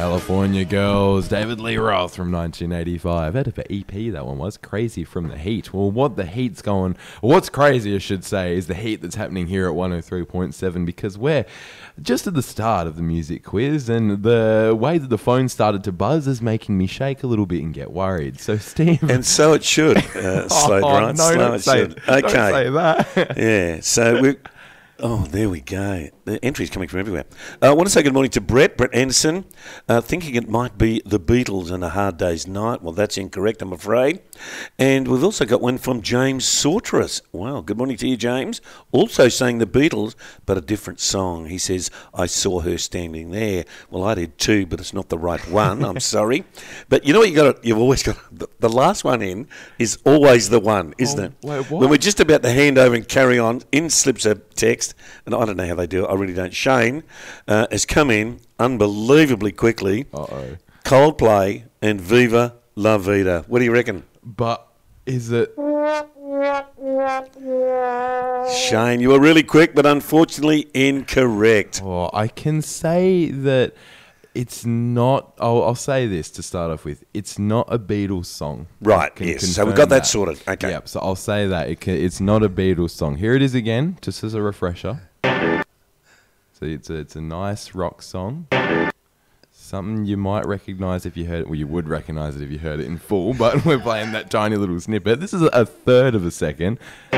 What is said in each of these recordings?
California Girls, David Lee Roth from 1985. Out of an EP, that one was. Crazy from the Heat. Well, what's crazy, I should say, is the heat that's happening here at 103.7, because we're just at the start of the music quiz, and the way that the phone started to buzz is making me shake a little bit and get worried. So, Steve... And so it should, Slade, right? No, don't say that. Yeah, so we... Oh, there we go. The entries coming from everywhere. I want to say good morning to Brett Anderson, thinking it might be the Beatles and A Hard Day's Night. Well, that's incorrect, I'm afraid. And we've also got one from James Sortress. Wow, good morning to you, James. Also saying the Beatles, but a different song. He says, I saw her standing there. Well, I did too, but it's not the right one. I'm sorry. But you know what you've always got, the last one in is always the one, isn't it? Wait, what? When we're just about to hand over and carry on, in slips a text, and I don't know how they do it, I really don't. Shane has come in unbelievably quickly. Uh-oh. Coldplay and Viva La Vida. What do you reckon? But is it... Shane, you were really quick, but unfortunately incorrect. Oh, I can say that it's not... I'll say this to start off with. It's not a Beatles song. Right, yes. So we've got that sorted. Okay. Yep, so I'll say that. It's not a Beatles song. Here it is again, just as a refresher. So it's a nice rock song. Something you might recognise if you heard it. Well, you would recognise it if you heard it in full, but we're playing that tiny little snippet. This is a third of a second.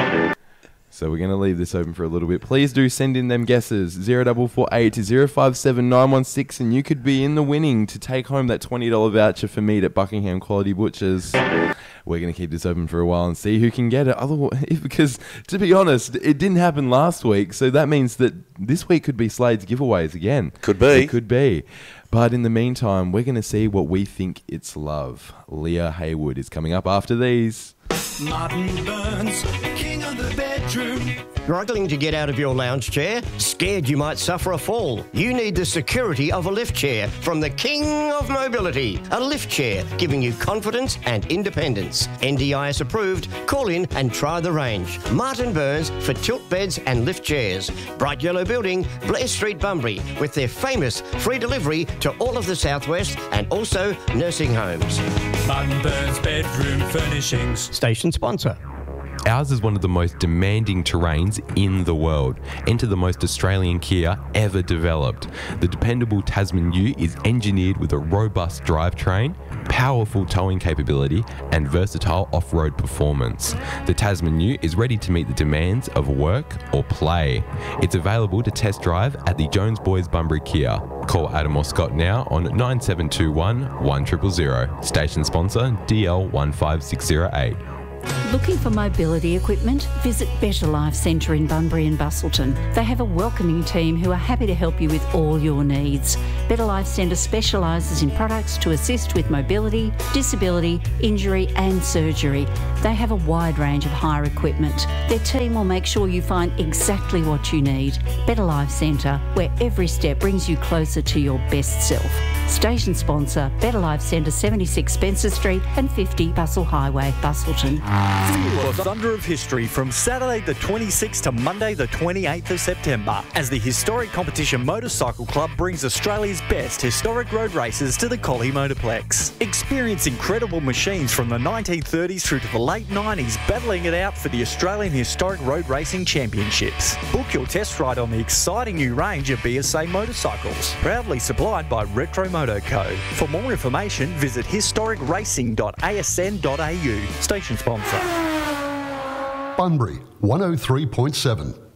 So we're going to leave this open for a little bit. Please do send in them guesses. 0448 057 916, and you could be in the winning to take home that $20 voucher for meat at Buckingham Quality Butchers. We're going to keep this open for a while and see who can get it. Otherwise, because, to be honest, it didn't happen last week, so that means that this week could be Slade's giveaways again. Could be. It could be. But in the meantime, we're going to see what we think it's love. Leah Haywood is coming up after these. Martin Burns, king of the bedroom. Struggling to get out of your lounge chair? Scared you might suffer a fall? You need the security of a lift chair from the king of mobility. A lift chair giving you confidence and independence. NDIS approved. Call in and try the range. Martin Burns for tilt beds and lift chairs. Bright Yellow Building, Blair Street, Bunbury, with their famous free delivery to all of the southwest and also nursing homes. Martin Burns Bedroom Furnishings. Station sponsor. Ours is one of the most demanding terrains in the world. Enter the most Australian Kia ever developed. The dependable Tasman Ute is engineered with a robust drivetrain, powerful towing capability, and versatile off-road performance. The Tasman Ute is ready to meet the demands of work or play. It's available to test drive at the Jones Boys Bunbury Kia. Call Adam or Scott now on 9721 1000. Station sponsor DL15608. Looking for mobility equipment? Visit Better Life Centre in Bunbury and Bustleton. They have a welcoming team who are happy to help you with all your needs. Better Life Centre specialises in products to assist with mobility, disability, injury and surgery. They have a wide range of hire equipment. Their team will make sure you find exactly what you need. Better Life Centre, where every step brings you closer to your best self. Station sponsor, Better Life Centre, 76 Spencer Street and 50 Bustle Highway, Bustleton. Feel the thunder of history from Saturday the 26th to Monday the 28th of September as the Historic Competition Motorcycle Club brings Australia's best historic road races to the Collie Motorplex. Experience incredible machines from the 1930s through to the late 90s battling it out for the Australian Historic Road Racing Championships. Book your test ride on the exciting new range of BSA motorcycles, proudly supplied by Retro Moto Co. For more information, visit historicracing.asn.au. Station sponsor. Bunbury 103.7.